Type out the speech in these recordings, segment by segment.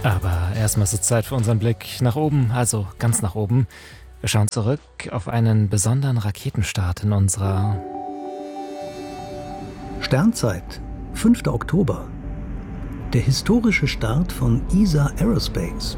Aber erstmal ist es Zeit für unseren Blick nach oben, also ganz nach oben. Wir schauen zurück auf einen besonderen Raketenstart in unserer Sternzeit, 5. Oktober. Der historische Start von ESA Aerospace.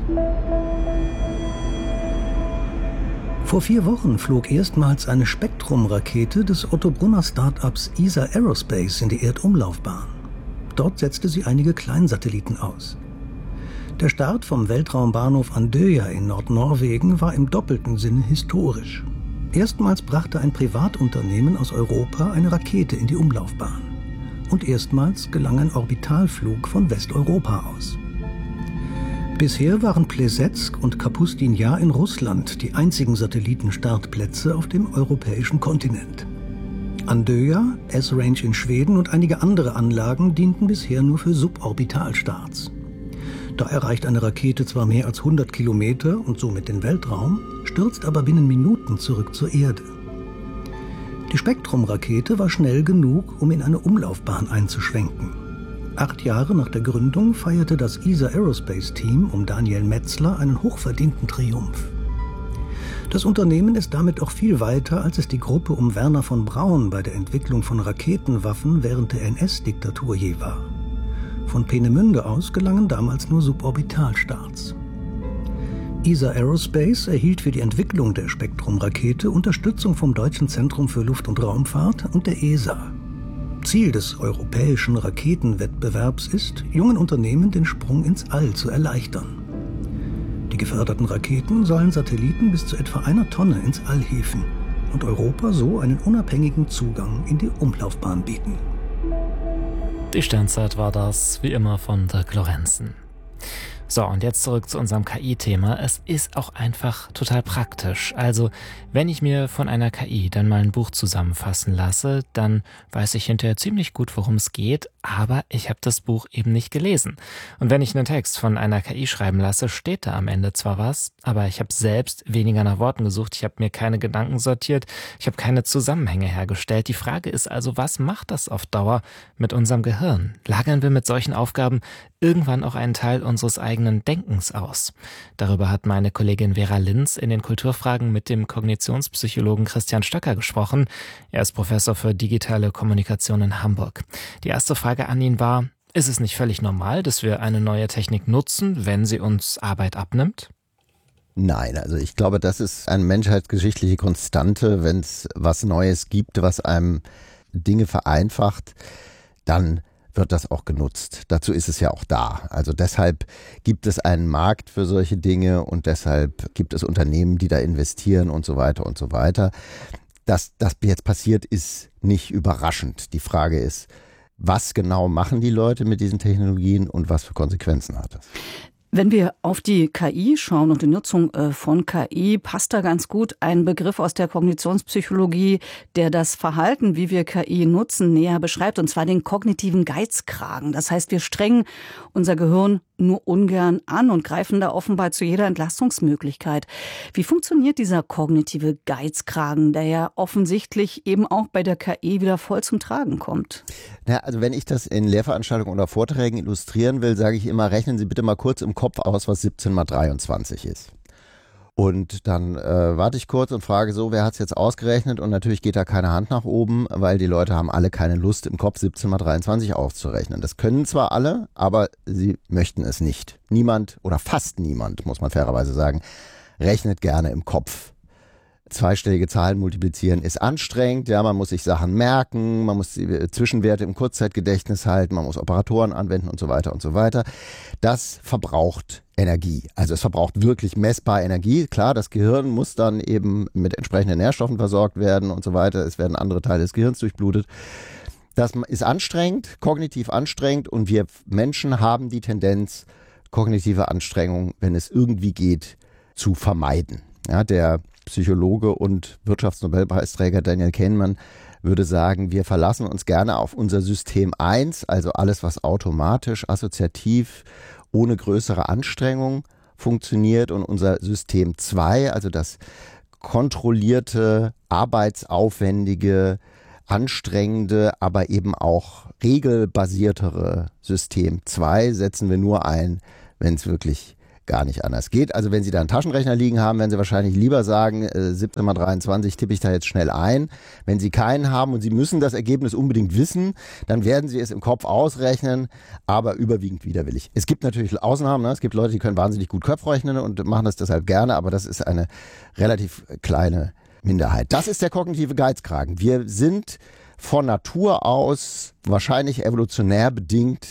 Vor 4 Wochen flog erstmals eine Spektrum-Rakete des Otto-Brunner-Startups ESA Aerospace in die Erdumlaufbahn. Dort setzte sie einige Kleinsatelliten aus. Der Start vom Weltraumbahnhof Andøya in Nordnorwegen war im doppelten Sinne historisch. Erstmals brachte ein Privatunternehmen aus Europa eine Rakete in die Umlaufbahn. Und erstmals gelang ein Orbitalflug von Westeuropa aus. Bisher waren Plesetsk und Kapustin Jar in Russland die einzigen Satellitenstartplätze auf dem europäischen Kontinent. Andøya, S-Range in Schweden und einige andere Anlagen dienten bisher nur für Suborbitalstarts. Da erreicht eine Rakete zwar mehr als 100 Kilometer und somit den Weltraum, stürzt aber binnen Minuten zurück zur Erde. Die Spektrum-Rakete war schnell genug, um in eine Umlaufbahn einzuschwenken. 8 Jahre nach der Gründung feierte das ESA Aerospace-Team um Daniel Metzler einen hochverdienten Triumph. Das Unternehmen ist damit auch viel weiter, als es die Gruppe um Wernher von Braun bei der Entwicklung von Raketenwaffen während der NS-Diktatur je war. Von Peenemünde aus gelangen damals nur Suborbitalstarts. ESA Aerospace erhielt für die Entwicklung der Spektrum-Rakete Unterstützung vom Deutschen Zentrum für Luft- und Raumfahrt und der ESA. Ziel des europäischen Raketenwettbewerbs ist, jungen Unternehmen den Sprung ins All zu erleichtern. Die geförderten Raketen sollen Satelliten bis zu etwa 1 Tonne ins All hieven und Europa so einen unabhängigen Zugang in die Umlaufbahn bieten. Die Sternzeit war das, wie immer, von Dirk Lorenzen. So, und jetzt zurück zu unserem KI-Thema. Es ist auch einfach total praktisch. Also, wenn ich mir von einer KI dann mal ein Buch zusammenfassen lasse, dann weiß ich hinterher ziemlich gut, worum es geht, aber ich habe das Buch eben nicht gelesen. Und wenn ich einen Text von einer KI schreiben lasse, steht da am Ende zwar was, aber ich habe selbst weniger nach Worten gesucht, ich habe mir keine Gedanken sortiert, ich habe keine Zusammenhänge hergestellt. Die Frage ist also, was macht das auf Dauer mit unserem Gehirn? Lagern wir mit solchen Aufgaben irgendwann auch einen Teil unseres eigenen Denkens aus? Darüber hat meine Kollegin Vera Linz in den Kulturfragen mit dem Kognitionspsychologen Christian Stöcker gesprochen. Er ist Professor für digitale Kommunikation in Hamburg. Die erste Frage an ihn war: Ist es nicht völlig normal, dass wir eine neue Technik nutzen, wenn sie uns Arbeit abnimmt? Nein, also ich glaube, das ist eine menschheitsgeschichtliche Konstante. Wenn es was Neues gibt, was einem Dinge vereinfacht, dann wird das auch genutzt. Dazu ist es ja auch da. Also deshalb gibt es einen Markt für solche Dinge und deshalb gibt es Unternehmen, die da investieren und so weiter und so weiter. Dass das jetzt passiert, ist nicht überraschend. Die Frage ist, was genau machen die Leute mit diesen Technologien und was für Konsequenzen hat das? Wenn wir auf die KI schauen und die Nutzung von KI, passt da ganz gut ein Begriff aus der Kognitionspsychologie, der das Verhalten, wie wir KI nutzen, näher beschreibt, und zwar den kognitiven Geizkragen. Das heißt, wir strengen unser Gehirn nur ungern an und greifen da offenbar zu jeder Entlastungsmöglichkeit. Wie funktioniert dieser kognitive Geizkragen, der ja offensichtlich eben auch bei der KI wieder voll zum Tragen kommt? Ja, also wenn ich das in Lehrveranstaltungen oder Vorträgen illustrieren will, sage ich immer, rechnen Sie bitte mal kurz im Kopf aus, was 17 mal 23 ist. Und dann warte ich kurz und frage so, wer hat es jetzt ausgerechnet? Und natürlich geht da keine Hand nach oben, weil die Leute haben alle keine Lust, im Kopf 17 mal 23 auszurechnen. Das können zwar alle, aber sie möchten es nicht. Niemand oder fast niemand, muss man fairerweise sagen, rechnet gerne im Kopf. Zweistellige Zahlen multiplizieren ist anstrengend, ja, man muss sich Sachen merken, man muss die Zwischenwerte im Kurzzeitgedächtnis halten, man muss Operatoren anwenden und so weiter und so weiter. Das verbraucht Energie. Also es verbraucht wirklich messbar Energie. Klar, das Gehirn muss dann eben mit entsprechenden Nährstoffen versorgt werden und so weiter. Es werden andere Teile des Gehirns durchblutet. Das ist anstrengend, kognitiv anstrengend, und wir Menschen haben die Tendenz, kognitive Anstrengung, wenn es irgendwie geht, zu vermeiden. Ja, der Psychologe und Wirtschaftsnobelpreisträger Daniel Kahneman würde sagen, wir verlassen uns gerne auf unser System 1, also alles, was automatisch, assoziativ, ohne größere Anstrengung funktioniert, und unser System 2, also das kontrollierte, arbeitsaufwendige, anstrengende, aber eben auch regelbasiertere System 2 setzen wir nur ein, wenn es wirklich gar nicht anders geht. Also wenn Sie da einen Taschenrechner liegen haben, werden Sie wahrscheinlich lieber sagen, 17x23 tippe ich da jetzt schnell ein. Wenn Sie keinen haben und Sie müssen das Ergebnis unbedingt wissen, dann werden Sie es im Kopf ausrechnen, aber überwiegend widerwillig. Es gibt natürlich Ausnahmen, ne? Es gibt Leute, die können wahnsinnig gut Kopfrechnen und machen das deshalb gerne, aber das ist eine relativ kleine Minderheit. Das ist der kognitive Geizkragen. Wir sind von Natur aus, wahrscheinlich evolutionär bedingt,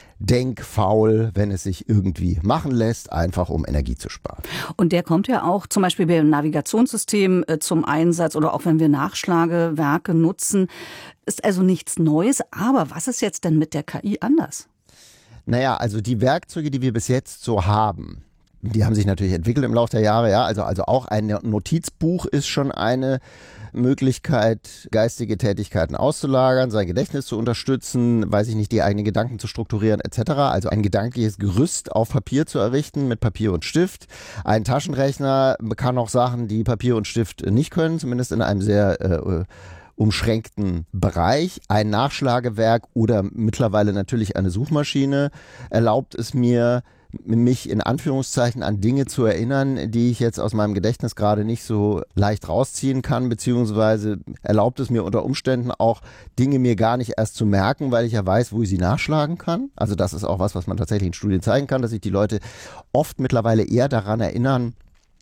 denkfaul, wenn es sich irgendwie machen lässt, einfach um Energie zu sparen. Und der kommt ja auch zum Beispiel beim Navigationssystem zum Einsatz oder auch wenn wir Nachschlagewerke nutzen. Ist also nichts Neues. Aber was ist jetzt denn mit der KI anders? Naja, also die Werkzeuge, die wir bis jetzt so haben, die haben sich natürlich entwickelt im Laufe der Jahre. Ja, also auch ein Notizbuch ist schon eine Möglichkeit, geistige Tätigkeiten auszulagern, sein Gedächtnis zu unterstützen, weiß ich nicht, die eigenen Gedanken zu strukturieren etc. Also ein gedankliches Gerüst auf Papier zu errichten mit Papier und Stift. Ein Taschenrechner kann auch Sachen, die Papier und Stift nicht können, zumindest in einem sehr umschränkten Bereich. Ein Nachschlagewerk oder mittlerweile natürlich eine Suchmaschine erlaubt es mir, mich in Anführungszeichen an Dinge zu erinnern, die ich jetzt aus meinem Gedächtnis gerade nicht so leicht rausziehen kann, beziehungsweise erlaubt es mir unter Umständen auch, Dinge mir gar nicht erst zu merken, weil ich ja weiß, wo ich sie nachschlagen kann. Also das ist auch was man tatsächlich in Studien zeigen kann, dass sich die Leute oft mittlerweile eher daran erinnern,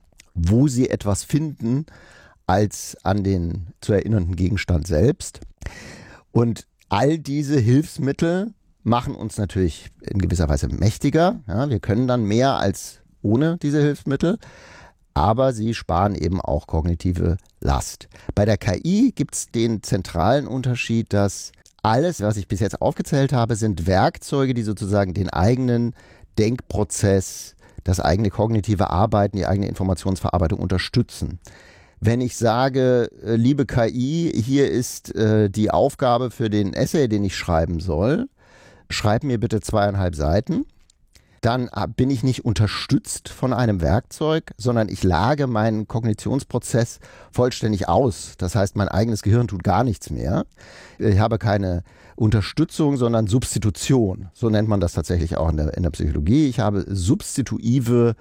wo sie etwas finden, als an den zu erinnernden Gegenstand selbst. Und all diese Hilfsmittel machen uns natürlich in gewisser Weise mächtiger. Ja, wir können dann mehr als ohne diese Hilfsmittel, aber sie sparen eben auch kognitive Last. Bei der KI gibt es den zentralen Unterschied, dass alles, was ich bis jetzt aufgezählt habe, sind Werkzeuge, die sozusagen den eigenen Denkprozess, das eigene kognitive Arbeiten, die eigene Informationsverarbeitung unterstützen. Wenn ich sage, liebe KI, hier ist die Aufgabe für den Essay, den ich schreiben soll, schreib mir bitte 2,5 Seiten, dann bin ich nicht unterstützt von einem Werkzeug, sondern ich lage meinen Kognitionsprozess vollständig aus. Das heißt, mein eigenes Gehirn tut gar nichts mehr. Ich habe keine Unterstützung, sondern Substitution. So nennt man das tatsächlich auch in der Psychologie. Ich habe substitutive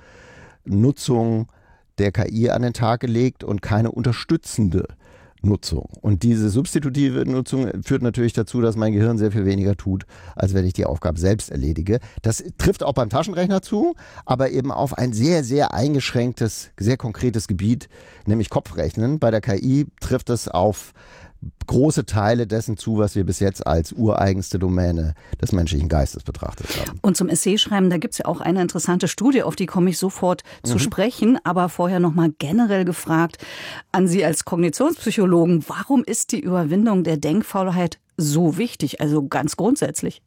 Nutzung der KI an den Tag gelegt und keine unterstützende Nutzung. Und diese substitutive Nutzung führt natürlich dazu, dass mein Gehirn sehr viel weniger tut, als wenn ich die Aufgabe selbst erledige. Das trifft auch beim Taschenrechner zu, aber eben auf ein sehr, sehr eingeschränktes, sehr konkretes Gebiet, nämlich Kopfrechnen. Bei der KI trifft es auf große Teile dessen zu, was wir bis jetzt als ureigenste Domäne des menschlichen Geistes betrachtet haben. Und zum Essayschreiben, da gibt es ja auch eine interessante Studie, auf die komme ich sofort zu sprechen, aber vorher nochmal generell gefragt an Sie als Kognitionspsychologen, warum ist die Überwindung der Denkfaulheit so wichtig, also ganz grundsätzlich?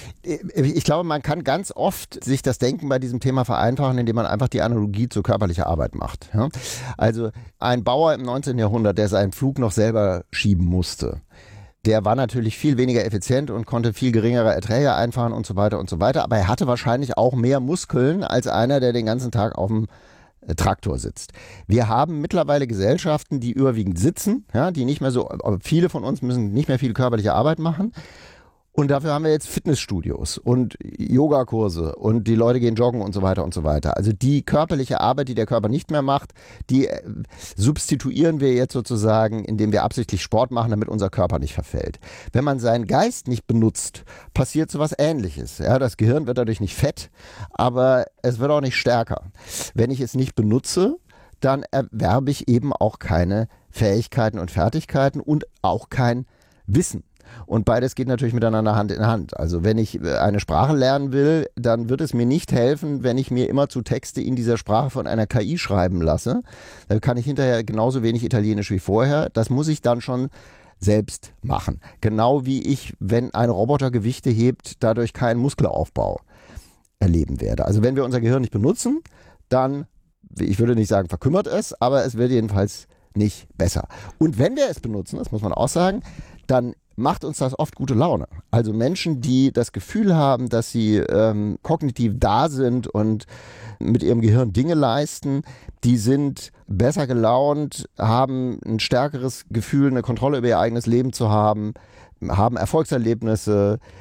Ich glaube, man kann ganz oft sich das Denken bei diesem Thema vereinfachen, indem man einfach die Analogie zur körperlichen Arbeit macht. Ja? Also ein Bauer im 19. Jahrhundert, der seinen Pflug noch selber schieben musste, der war natürlich viel weniger effizient und konnte viel geringere Erträge einfahren und so weiter und so weiter. Aber er hatte wahrscheinlich auch mehr Muskeln als einer, der den ganzen Tag auf dem Traktor sitzt. Wir haben mittlerweile Gesellschaften, die überwiegend sitzen, ja, die nicht mehr so, viele von uns müssen nicht mehr viel körperliche Arbeit machen. Und dafür haben wir jetzt Fitnessstudios und Yogakurse und die Leute gehen joggen und so weiter und so weiter. Also die körperliche Arbeit, die der Körper nicht mehr macht, die substituieren wir jetzt sozusagen, indem wir absichtlich Sport machen, damit unser Körper nicht verfällt. Wenn man seinen Geist nicht benutzt, passiert so was Ähnliches. Ja, das Gehirn wird dadurch nicht fett, aber es wird auch nicht stärker. Wenn ich es nicht benutze, dann erwerbe ich eben auch keine Fähigkeiten und Fertigkeiten und auch kein Wissen. Und beides geht natürlich miteinander Hand in Hand. Also wenn ich eine Sprache lernen will, dann wird es mir nicht helfen, wenn ich mir immerzu Texte in dieser Sprache von einer KI schreiben lasse. Dann kann ich hinterher genauso wenig Italienisch wie vorher. Das muss ich dann schon selbst machen. Genau wie ich, wenn ein Roboter Gewichte hebt, dadurch keinen Muskelaufbau erleben werde. Also wenn wir unser Gehirn nicht benutzen, dann, ich würde nicht sagen verkümmert es, aber es wird jedenfalls nicht besser. Und wenn wir es benutzen, das muss man auch sagen, dann macht uns das oft gute Laune. Also Menschen, die das Gefühl haben, dass sie kognitiv da sind und mit ihrem Gehirn Dinge leisten, die sind besser gelaunt, haben ein stärkeres Gefühl, eine Kontrolle über ihr eigenes Leben zu haben, haben Erfolgserlebnisse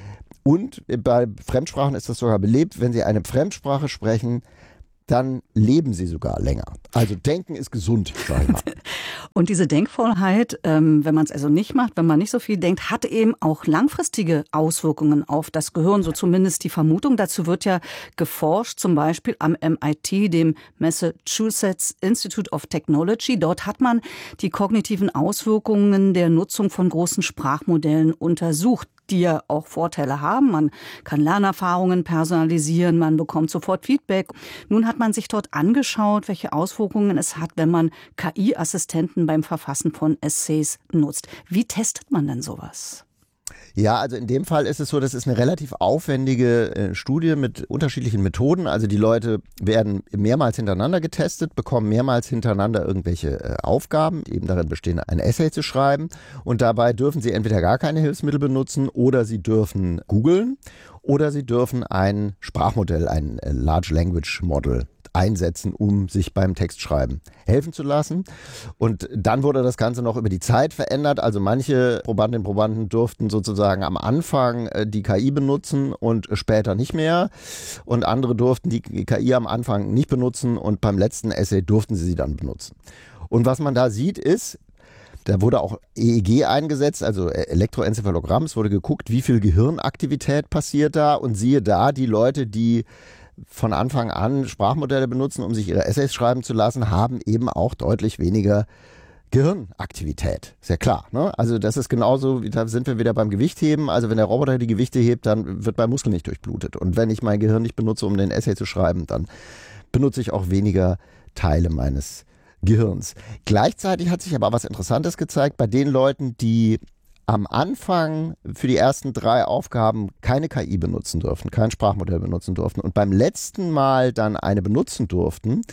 Und bei Fremdsprachen ist das sogar belegt, wenn Sie eine Fremdsprache sprechen, dann leben sie sogar länger. Also Denken ist gesund, sag ich mal. Und diese Denkfaulheit, wenn man es also nicht macht, wenn man nicht so viel denkt, hat eben auch langfristige Auswirkungen auf das Gehirn, so zumindest die Vermutung. Dazu wird ja geforscht, zum Beispiel am MIT, dem Massachusetts Institute of Technology. Dort hat man die kognitiven Auswirkungen der Nutzung von großen Sprachmodellen untersucht, die ja auch Vorteile haben. Man kann Lernerfahrungen personalisieren, man bekommt sofort Feedback. Nun hat man sich dort angeschaut, welche Auswirkungen es hat, wenn man KI-Assistenten beim Verfassen von Essays nutzt. Wie testet man denn sowas? Ja, also in dem Fall ist es so, das ist eine relativ aufwendige Studie mit unterschiedlichen Methoden. Also die Leute werden mehrmals hintereinander getestet, bekommen mehrmals hintereinander irgendwelche Aufgaben, die eben darin bestehen, ein Essay zu schreiben. Und dabei dürfen sie entweder gar keine Hilfsmittel benutzen oder sie dürfen googeln oder sie dürfen ein Sprachmodell, ein Large Language Model einsetzen, um sich beim Textschreiben helfen zu lassen. Und dann wurde das Ganze noch über die Zeit verändert. Also manche Probandinnen und Probanden durften sozusagen am Anfang die KI benutzen und später nicht mehr. Und andere durften die KI am Anfang nicht benutzen und beim letzten Essay durften sie dann benutzen. Und was man da sieht ist, da wurde auch EEG eingesetzt, also Elektroenzephalogramm. Es wurde geguckt, wie viel Gehirnaktivität passiert da. Und siehe da, die Leute, die von Anfang an Sprachmodelle benutzen, um sich ihre Essays schreiben zu lassen, haben eben auch deutlich weniger Gehirnaktivität. Ist ja klar, ne? Also das ist genauso, da sind wir wieder beim Gewichtheben. Also wenn der Roboter die Gewichte hebt, dann wird mein Muskel nicht durchblutet. Und wenn ich mein Gehirn nicht benutze, um den Essay zu schreiben, dann benutze ich auch weniger Teile meines Gehirns. Gleichzeitig hat sich aber was Interessantes gezeigt bei den Leuten, die am Anfang für die ersten 3 Aufgaben keine KI benutzen durften, kein Sprachmodell benutzen durften und beim letzten Mal dann eine benutzen durften,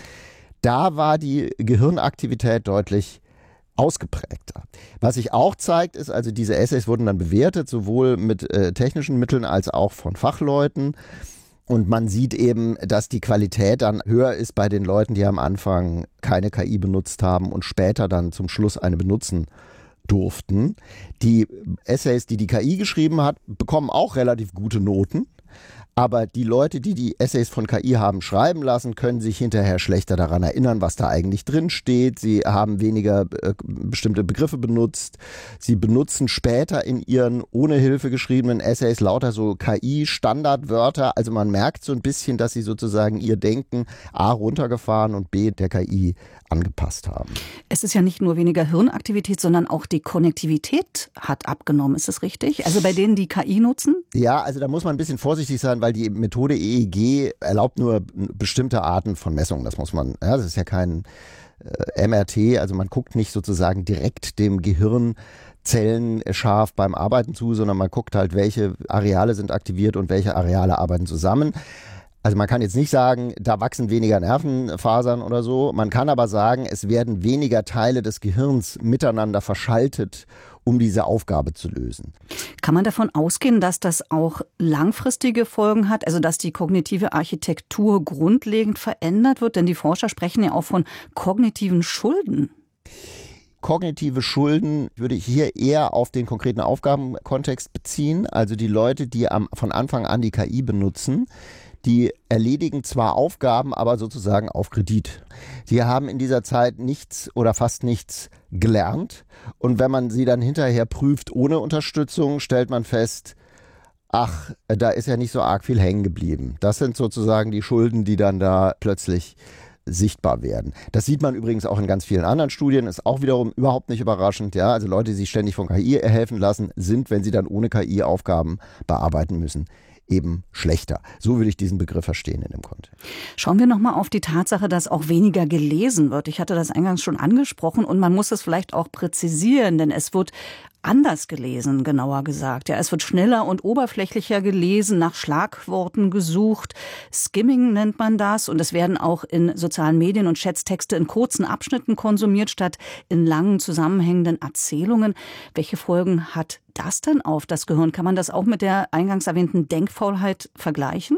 da war die Gehirnaktivität deutlich ausgeprägter. Was sich auch zeigt, ist, also diese Essays wurden dann bewertet, sowohl mit technischen Mitteln als auch von Fachleuten. Und man sieht eben, dass die Qualität dann höher ist bei den Leuten, die am Anfang keine KI benutzt haben und später dann zum Schluss eine benutzen durften. Die Essays, die die KI geschrieben hat, bekommen auch relativ gute Noten. Aber die Leute, die die Essays von KI haben schreiben lassen, können sich hinterher schlechter daran erinnern, was da eigentlich drin steht. Sie haben weniger bestimmte Begriffe benutzt. Sie benutzen später in ihren ohne Hilfe geschriebenen Essays lauter so KI-Standardwörter. Also man merkt so ein bisschen, dass sie sozusagen ihr Denken A runtergefahren und B der KI angepasst haben. Es ist ja nicht nur weniger Hirnaktivität, sondern auch die Konnektivität hat abgenommen. Ist das richtig? Also bei denen, die KI nutzen? Ja, also da muss man ein bisschen vorsichtig sein, weil die Methode EEG erlaubt nur bestimmte Arten von Messungen. Das muss man, ja, das ist ja kein MRT, also man guckt nicht sozusagen direkt dem Gehirn zellenscharf beim Arbeiten zu, sondern man guckt halt, welche Areale sind aktiviert und welche Areale arbeiten zusammen. Also man kann jetzt nicht sagen, da wachsen weniger Nervenfasern oder so. Man kann aber sagen, es werden weniger Teile des Gehirns miteinander verschaltet, um diese Aufgabe zu lösen. Kann man davon ausgehen, dass das auch langfristige Folgen hat, also dass die kognitive Architektur grundlegend verändert wird? Denn die Forscher sprechen ja auch von kognitiven Schulden. Kognitive Schulden würde ich hier eher auf den konkreten Aufgabenkontext beziehen. Also die Leute, die von Anfang an die KI benutzen, die erledigen zwar Aufgaben, aber sozusagen auf Kredit. Die haben in dieser Zeit nichts oder fast nichts gelernt. Und wenn man sie dann hinterher prüft ohne Unterstützung, stellt man fest, ach, da ist ja nicht so arg viel hängen geblieben. Das sind sozusagen die Schulden, die dann da plötzlich sichtbar werden. Das sieht man übrigens auch in ganz vielen anderen Studien, ist auch wiederum überhaupt nicht überraschend. Ja? Also Leute, die sich ständig von KI helfen lassen, sind, wenn sie dann ohne KI Aufgaben bearbeiten müssen, eben schlechter. So würde ich diesen Begriff verstehen in dem Kontext. Schauen wir nochmal auf die Tatsache, dass auch weniger gelesen wird. Ich hatte das eingangs schon angesprochen und man muss es vielleicht auch präzisieren, denn es wird anders gelesen, genauer gesagt. Ja, es wird schneller und oberflächlicher gelesen, nach Schlagworten gesucht. Skimming nennt man das. Und es werden auch in sozialen Medien und Chats Texte in kurzen Abschnitten konsumiert, statt in langen, zusammenhängenden Erzählungen. Welche Folgen hat das denn auf das Gehirn? Kann man das auch mit der eingangs erwähnten Denkfaulheit vergleichen?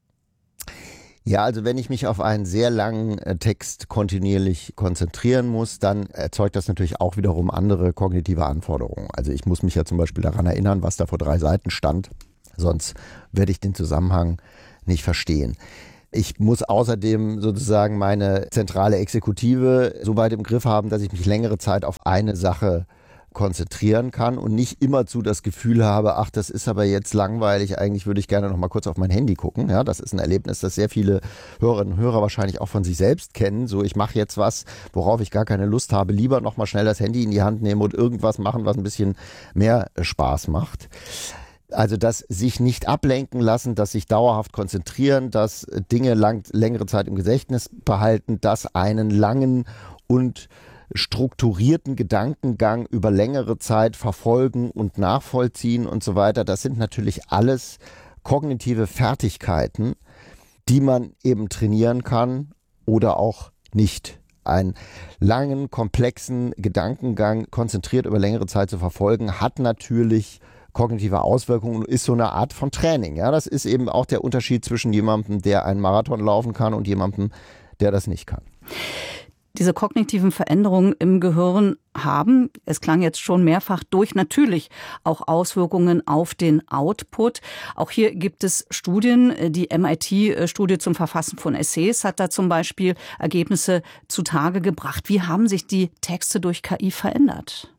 Ja, also wenn ich mich auf einen sehr langen Text kontinuierlich konzentrieren muss, dann erzeugt das natürlich auch wiederum andere kognitive Anforderungen. Also ich muss mich ja zum Beispiel daran erinnern, was da vor 3 Seiten stand. Sonst werde ich den Zusammenhang nicht verstehen. Ich muss außerdem sozusagen meine zentrale Exekutive so weit im Griff haben, dass ich mich längere Zeit auf eine Sache konzentrieren kann und nicht immerzu das Gefühl habe, ach, das ist aber jetzt langweilig, eigentlich würde ich gerne noch mal kurz auf mein Handy gucken. Ja, das ist ein Erlebnis, das sehr viele Hörerinnen und Hörer wahrscheinlich auch von sich selbst kennen. So, ich mache jetzt was, worauf ich gar keine Lust habe, lieber noch mal schnell das Handy in die Hand nehmen und irgendwas machen, was ein bisschen mehr Spaß macht. Also das sich nicht ablenken lassen, das sich dauerhaft konzentrieren, das Dinge längere Zeit im Gedächtnis behalten, das einen langen und strukturierten Gedankengang über längere Zeit verfolgen und nachvollziehen und so weiter. Das sind natürlich alles kognitive Fertigkeiten, die man eben trainieren kann oder auch nicht. Einen langen, komplexen Gedankengang konzentriert über längere Zeit zu verfolgen, hat natürlich kognitive Auswirkungen und ist so eine Art von Training. Ja, das ist eben auch der Unterschied zwischen jemandem, der einen Marathon laufen kann und jemandem, der das nicht kann. Diese kognitiven Veränderungen im Gehirn haben, es klang jetzt schon mehrfach durch, natürlich auch Auswirkungen auf den Output. Auch hier gibt es Studien. Die MIT-Studie zum Verfassen von Essays hat da zum Beispiel Ergebnisse zutage gebracht. Wie haben sich die Texte durch KI verändert?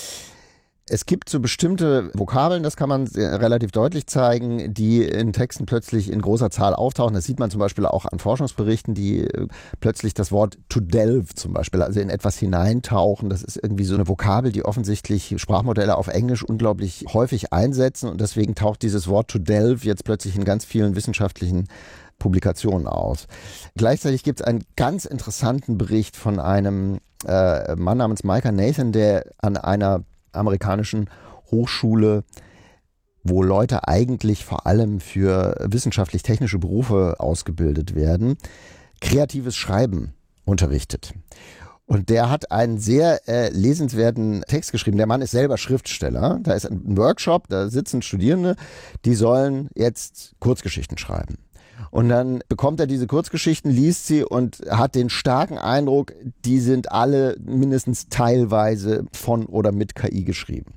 Es gibt so bestimmte Vokabeln, das kann man relativ deutlich zeigen, die in Texten plötzlich in großer Zahl auftauchen. Das sieht man zum Beispiel auch an Forschungsberichten, die plötzlich das Wort to delve zum Beispiel, also in etwas hineintauchen. Das ist irgendwie so eine Vokabel, die offensichtlich Sprachmodelle auf Englisch unglaublich häufig einsetzen. Und deswegen taucht dieses Wort to delve jetzt plötzlich in ganz vielen wissenschaftlichen Publikationen aus. Gleichzeitig gibt es einen ganz interessanten Bericht von einem Mann namens Micah Nathan, der an einer amerikanischen Hochschule, wo Leute eigentlich vor allem für wissenschaftlich-technische Berufe ausgebildet werden, kreatives Schreiben unterrichtet. Und der hat einen sehr lesenswerten Text geschrieben. Der Mann ist selber Schriftsteller. Da ist ein Workshop, da sitzen Studierende, die sollen jetzt Kurzgeschichten schreiben. Und dann bekommt er diese Kurzgeschichten, liest sie und hat den starken Eindruck, die sind alle mindestens teilweise von oder mit KI geschrieben.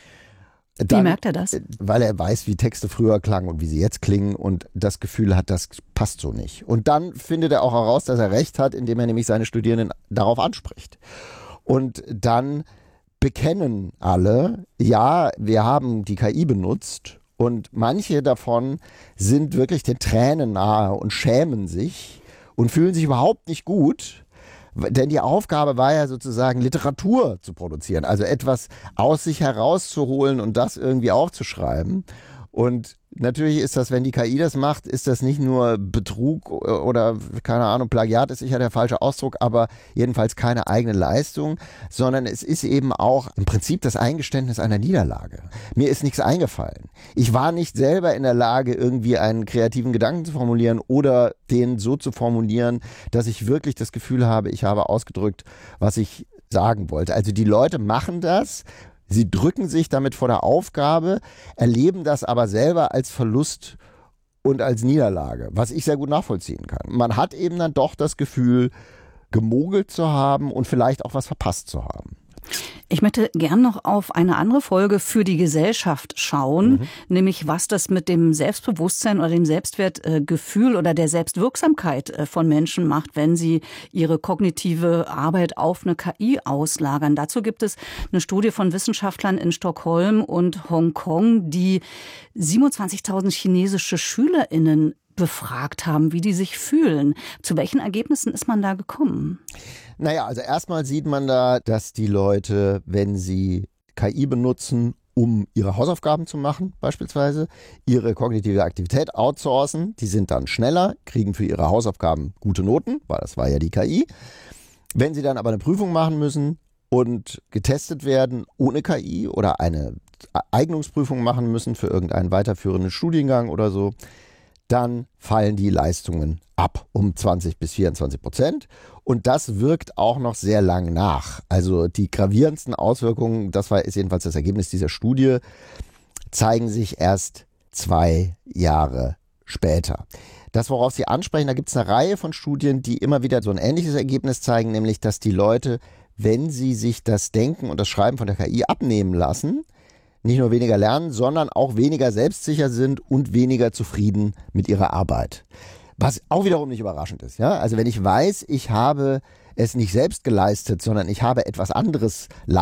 Wie merkt er das? Weil er weiß, wie Texte früher klangen und wie sie jetzt klingen und das Gefühl hat, das passt so nicht. Und dann findet er auch heraus, dass er recht hat, indem er nämlich seine Studierenden darauf anspricht. Und dann bekennen alle, ja, wir haben die KI benutzt. Und manche davon sind wirklich den Tränen nahe und schämen sich und fühlen sich überhaupt nicht gut, denn die Aufgabe war ja sozusagen Literatur zu produzieren, also etwas aus sich herauszuholen und das irgendwie aufzuschreiben. Und natürlich ist das, wenn die KI das macht, ist das nicht nur Betrug oder, keine Ahnung, Plagiat ist sicher der falsche Ausdruck, aber jedenfalls keine eigene Leistung, sondern es ist eben auch im Prinzip das Eingeständnis einer Niederlage. Mir ist nichts eingefallen. Ich war nicht selber in der Lage, irgendwie einen kreativen Gedanken zu formulieren oder den so zu formulieren, dass ich wirklich das Gefühl habe, ich habe ausgedrückt, was ich sagen wollte. Also die Leute machen das. Sie drücken sich damit vor der Aufgabe, erleben das aber selber als Verlust und als Niederlage, was ich sehr gut nachvollziehen kann. Man hat eben dann doch das Gefühl, gemogelt zu haben und vielleicht auch was verpasst zu haben. Ich möchte gern noch auf eine andere Folge für die Gesellschaft schauen, nämlich was das mit dem Selbstbewusstsein oder dem Selbstwertgefühl oder der Selbstwirksamkeit von Menschen macht, wenn sie ihre kognitive Arbeit auf eine KI auslagern. Dazu gibt es eine Studie von Wissenschaftlern in Stockholm und Hongkong, die 27.000 chinesische SchülerInnen befragt haben, wie die sich fühlen. Zu welchen Ergebnissen ist man da gekommen? Naja, also erstmal sieht man da, dass die Leute, wenn sie KI benutzen, um ihre Hausaufgaben zu machen, beispielsweise, ihre kognitive Aktivität outsourcen, die sind dann schneller, kriegen für ihre Hausaufgaben gute Noten, weil das war ja die KI. Wenn sie dann aber eine Prüfung machen müssen und getestet werden ohne KI oder eine Eignungsprüfung machen müssen für irgendeinen weiterführenden Studiengang oder so, dann fallen die Leistungen ab um 20-24%. Und das wirkt auch noch sehr lang nach. Also die gravierendsten Auswirkungen, ist jedenfalls das Ergebnis dieser Studie, zeigen sich erst 2 Jahre später. Das, worauf Sie ansprechen, da gibt es eine Reihe von Studien, die immer wieder so ein ähnliches Ergebnis zeigen, nämlich, dass die Leute, wenn sie sich das Denken und das Schreiben von der KI abnehmen lassen, nicht nur weniger lernen, sondern auch weniger selbstsicher sind und weniger zufrieden mit ihrer Arbeit. Was auch wiederum nicht überraschend ist. Ja? Also wenn ich weiß, ich habe es nicht selbst geleistet, sondern ich habe etwas anderes